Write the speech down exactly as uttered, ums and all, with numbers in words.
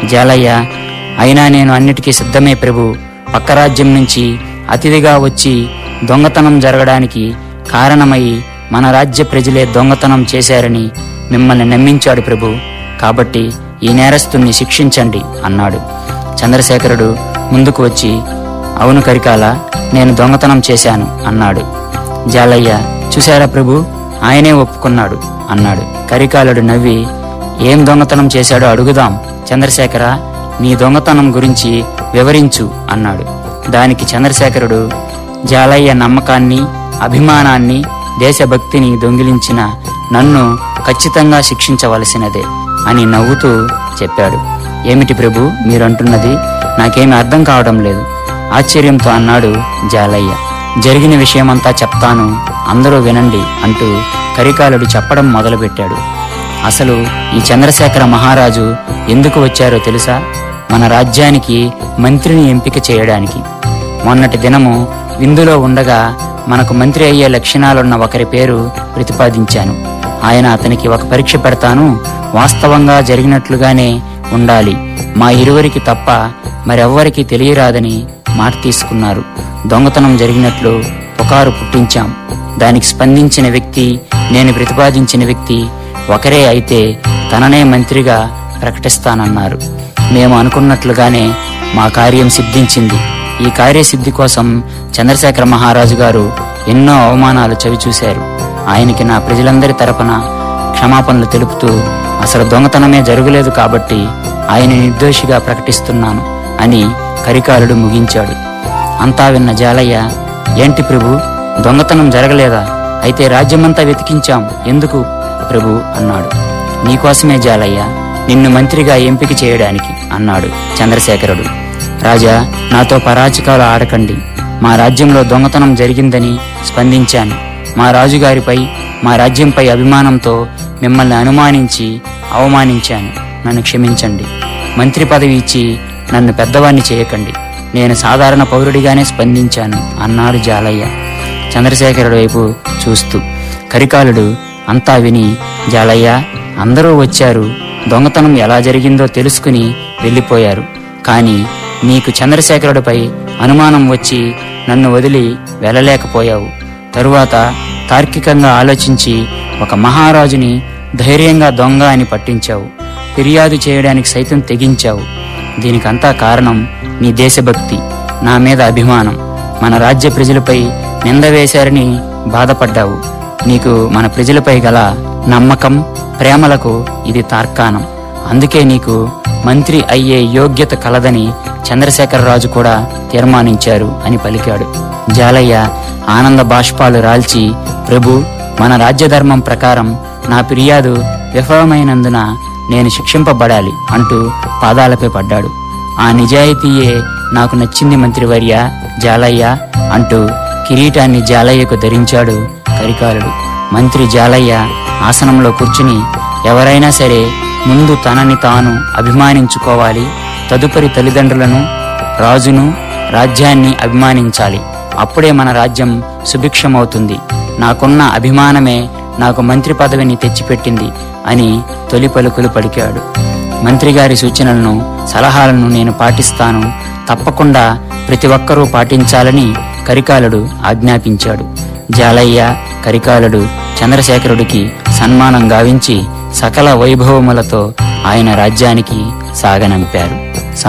జాలయ్య, అయినా నేను అన్నిటికీ సిద్ధమే ప్రభు. పక్క రాజ్యం నుంచి అతిథిగా వచ్చి దొంగతనం జరగడానికి కారణమై మన రాజ్య ప్రజలే దొంగతనం చేశారని మిమ్మల్ని నమ్మించాడు ప్రభు. కాబట్టి ఈ నేరస్తుణ్ణి శిక్షించండి అన్నాడు. చంద్రశేఖరుడు ముందుకు వచ్చి, అవును కరికాల, నేను దొంగతనం చేశాను అన్నాడు. జాలయ్య, చూశారా ప్రభు, ఆయనే ఒప్పుకున్నాడు అన్నాడు. కరికాలుడు నవ్వి, ఏం దొంగతనం చేశాడో అడుగుదాం. చంద్రశేఖర, నీ దొంగతనం గురించి వివరించు అన్నాడు. దానికి చంద్రశేఖరుడు, జాలయ్య నమ్మకాన్ని, అభిమానాన్ని, దేశభక్తిని దొంగిలించిన నన్ను ఖచ్చితంగా శిక్షించవలసినదే అని నవ్వుతూ చెప్పాడు. ఏమిటి ప్రభు మీరంటున్నది? నాకేమీ అర్థం కావడం లేదు ఆశ్చర్యంతో అన్నాడు జాలయ్య. జరిగిన విషయమంతా చెప్తాను, అందరూ వినండి అంటూ కరికాలుడు చెప్పడం మొదలుపెట్టాడు. అసలు ఈ చంద్రశేఖర మహారాజు ఎందుకు వచ్చారో తెలుసా? మన రాజ్యానికి మంత్రిని ఎంపిక చేయడానికి. మొన్నటి దినము విందులో ఉండగా మనకు మంత్రి అయ్యే లక్షణాలున్న ఒకరి పేరు ప్రతిపాదించాను. ఆయన అతనికి ఒక పరీక్ష పెడతాను, వాస్తవంగా జరిగినట్లుగానే ఉండాలి, మా ఇరువురికి తప్ప మరెవ్వరికి తెలియరాదని మాట తీసుకున్నారు. దొంగతనం జరిగినట్లు పుకారు పుట్టించాం. దానికి స్పందించిన వ్యక్తి, నేను ప్రతిపాదించిన వ్యక్తి ఒకరే అయితే తననే మంత్రిగా ప్రకటిస్తానన్నారు. మేము అనుకున్నట్లుగానే మా కార్యం సిద్ధించింది. ఈ కార్యసిద్ధి కోసం చంద్రశేఖర మహారాజు గారు ఎన్నో అవమానాలు చవిచూశారు. ఆయనకి నా ప్రజలందరి తరపున క్షమాపణలు తెలుపుతూ అసలు దొంగతనమే జరగలేదు కాబట్టి ఆయన నిర్దోషిగా ప్రకటిస్తున్నాను అని కరికాలుడు ముగించాడు. అంతా విన్న జాలయ్య, ఏంటి ప్రభు, దొంగతనం జరగలేదా? అయితే రాజ్యమంతా వెతికించాం, ఎందుకు ప్రభు అన్నాడు. నీకోసమే జాలయ్య, నిన్ను మంత్రిగా ఎంపిక చేయడానికి అన్నాడు చంద్రశేఖరుడు. రాజా, నాతో పరాచికాలు ఆడకండి. మా రాజ్యంలో దొంగతనం జరిగిందని స్పందించాను. మా రాజుగారిపై, మా రాజ్యంపై అభిమానంతో మిమ్మల్ని అనుమానించి అవమానించాను. నన్ను క్షమించండి. మంత్రి పదవి ఇచ్చి నన్ను పెద్దవాణ్ణి చేయకండి. నేను సాధారణ పౌరుడిగానే స్పందించాను అన్నాడు జాలయ్య చంద్రశేఖరుడు వైపు చూస్తూ. కరికాలుడు అంతా విని, జాలయ్య, అందరూ వచ్చారు, దొంగతనం ఎలా జరిగిందో తెలుసుకుని వెళ్ళిపోయారు. కానీ నీకు చంద్రశేఖరుడిపై అనుమానం వచ్చి నన్ను వదిలి వెళ్ళలేకపోయావు. తరువాత తార్కికంగా ఆలోచించి ఒక మహారాజుని ధైర్యంగా దొంగ అని పట్టించావు. ఫిర్యాదు చేయడానికి సైతం తెగించావు. దీనికంతా కారణం నీ దేశభక్తి, నా మీద అభిమానం. మన రాజ్య ప్రజలపై నింద వేశారని బాధపడ్డావు. నీకు మన ప్రజలపై గల నమ్మకం, ప్రేమలకు ఇది తార్కాణం. అందుకే నీకు మంత్రి అయ్యే యోగ్యత కలదని చంద్రశేఖరరాజు కూడా తీర్మానించారు అని పలికాడు. జాలయ్య ఆనంద బాష్పాలు రాల్చి, ప్రభు, మన రాజ్యధర్మం ప్రకారం నా ఫిర్యాదు విఫలమైనందున నేను శిక్షింపబడాలి అంటూ పాదాలపై పడ్డాడు. ఆ నిజాయితీయే నాకు నచ్చింది మంత్రివర్య, జాలయ్య అంటూ కిరీటాన్ని జాలయ్యకు ధరించాడు కరికాలుడు. మంత్రి జాలయ్య ఆసనంలో కూర్చుని, ఎవరైనా సరే ముందు తనని తాను అభిమానించుకోవాలి, తదుపరి తల్లిదండ్రులను, రాజును, రాజ్యాన్ని అభిమానించాలి. అప్పుడే మన రాజ్యం సుభిక్షమవుతుంది. నాకున్న అభిమానమే నాకు మంత్రి పదవిని తెచ్చిపెట్టింది అని తొలి పలుకులు పలికాడు. మంత్రిగారి సూచనలను, సలహాలను నేను పాటిస్తాను, తప్పకుండా ప్రతి ఒక్కరూ పాటించాలని కరికాలుడు ఆజ్ఞాపించాడు. జాలయ్య, కరికాలుడు చంద్రశేఖరుడికి సన్మానం గావించి సకల వైభవములతో ఆయన రాజ్యానికి సాగనంపారు.